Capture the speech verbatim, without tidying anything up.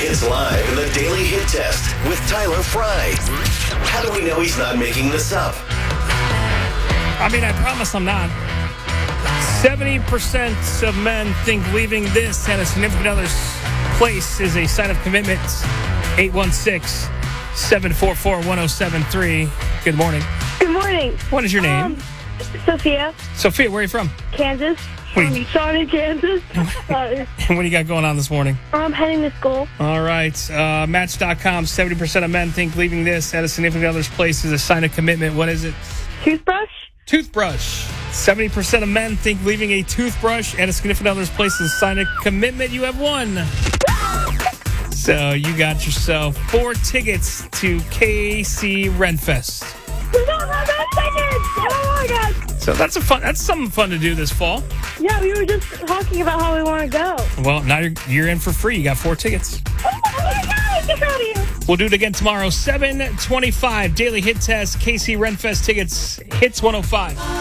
Hits live in the Daily Hit Test with Tyler Fry. How do we know he's not making this up? I mean, I promise I'm not. seventy percent of men think leaving this at a significant other's place is a sign of commitment. eight one six, seven four four, one oh seven three. Good morning. Good morning. What is your name? Um, Sophia. Sophia, where are you from? Kansas. What do From you- Shawnee, Kansas. uh, What do you got going on this morning? I'm heading to school. All right. Uh, Match dot com, seventy percent of men think leaving this at a significant other's place is a sign of commitment. What is it? Toothbrush? Toothbrush. seventy percent of men think leaving a toothbrush at a significant other's place is a sign of commitment. You have won. So you got yourself four tickets to K C Renfest. We got my best tickets! Oh my god! So that's a fun. That's something fun to do this fall. Yeah, we were just talking about how we want to go. Well, now you're you're in for free. You got four tickets. Oh my god! I'm so proud of you! We'll do it again tomorrow, seven twenty-five. Daily Hit Test, K C Renfest tickets, Hits one oh five.